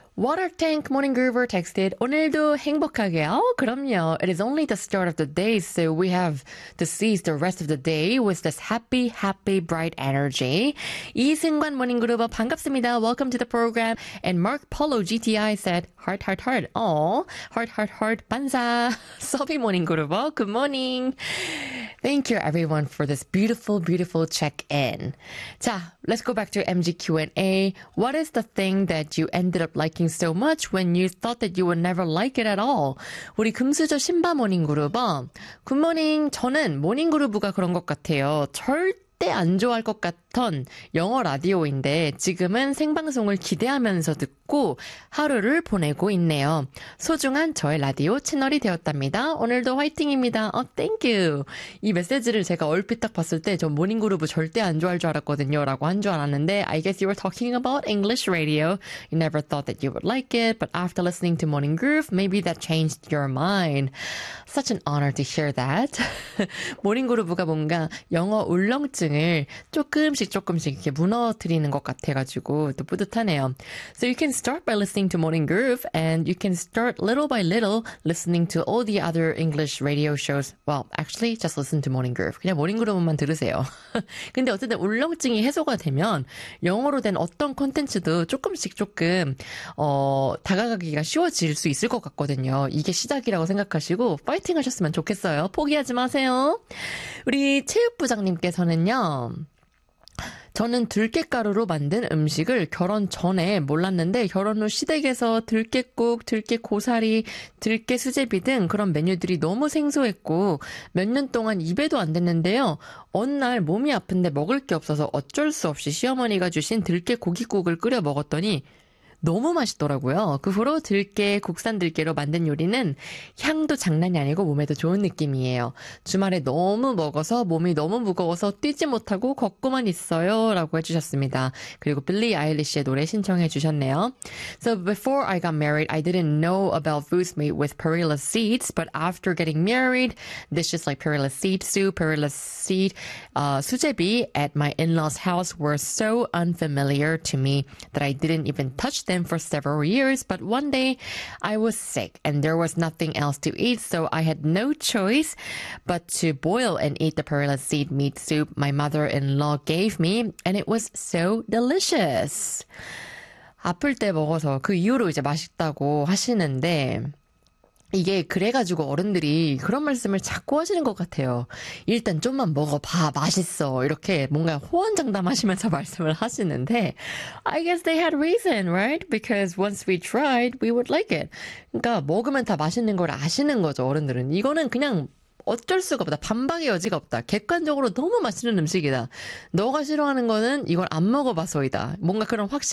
Water Tank Morning Groover texted, 오늘도 행복하게. 그럼요. It is only the start of the day, so we have to seize the rest of the day with this happy, bright energy. 이승관 Morning Groover 반갑습니다. Welcome to the program. And Mark Polo GTI said, heart, heart, heart. Heart, 반사. Sophie Morning Groover, good morning. Thank you everyone for this beautiful check-in. 자, let's go back to MG Q&A. What is the thing that you ended up liking so much when you thought that you would never like it at all? 우리 금수저 신바 모닝그루버. 굿모닝. 저는 모닝그루브가 그런 것 같아요. 절대 안 좋아할 것 같던 영어 라디오인데 지금은 생방송을 기대하면서 듣고 하루를 보내고 있네요. 소중한 저의 라디오 채널이 되었답니다. 오늘도 화이팅입니다. thank you. 이 메시지를 제가 얼핏 딱 봤을 때 저 모닝그루브 절대 안 좋아할 줄 알았거든요. 라고 한 줄 알았는데 I guess you were talking about English radio. You never thought that you would like it, but after listening to Morning Groove, maybe that changed your mind. Such an honor to hear that. 모닝그루브가 뭔가 영어 울렁증을 조금씩 이렇게 무너뜨리는 것 같아가지고 또 뿌듯하네요. So you can start by listening to Morning Groove and you can start little by little listening to all the other English radio shows. Well, actually, just listen to Morning Groove. 그냥 모닝 그루브만 들으세요. 근데 어쨌든 울렁증이 해소가 되면 영어로 된 어떤 콘텐츠도 조금 다가가기가 쉬워질 수 있을 것 같거든요. 이게 시작이라고 생각하시고 파이팅 하셨으면 좋겠어요. 포기하지 마세요. 우리 체육부장님께서는요. 저는 들깨가루로 만든 음식을 결혼 전에 몰랐는데 결혼 후 시댁에서 들깨국, 들깨고사리, 들깨수제비 등 그런 메뉴들이 너무 생소했고 몇 년 동안 입에도 안 댔는데요. 어느 날 몸이 아픈데 먹을 게 없어서 어쩔 수 없이 시어머니가 주신 들깨고기국을 끓여 먹었더니 너무 맛있더라고요. 그 후로 국산 들깨로 만든 요리는 향도 장난이 아니고 몸에도 좋은 느낌이에요. 주말에 너무 먹어서 몸이 너무 무거워서 뛰지 못하고 걷고만 있어요. 라고 해주셨습니다. 그리고 빌리 아일리시의 노래 신청해 주셨네요. So before I got married, I didn't know about foods made with perilla seeds, but after getting married, dishes like perilla seed soup, perilla seed 수제비 at my in-laws' house were so unfamiliar to me that I didn't even touch them for several years, but one day I was sick and there was nothing else to eat, so I had no choice but to boil and eat the perilla seed meat soup my mother-in-law gave me, and it was so delicious. 아플 때 먹어서 그 이후로 이제 맛있다고 하시는데 이게 그래가지고 어른들이 그런 말씀을 자꾸 하시는 것 같아요. 일단 좀만 먹어봐, 맛있어. 이렇게 뭔가 호언장담하시면서 말씀을 하시는데 I guess they had reason, right? Because once we tried, we would like it. 그러니까 먹으면 다 맛있는 걸 아시는 거죠, 어른들은. 이거는 그냥 어쩔 수가 없다. 반박의 여지가 없다. 객관적으로 너무 맛있는 음식이다. 너가 싫어하는 거는 이걸 안 먹어봐서이다. 뭔가 그런 확신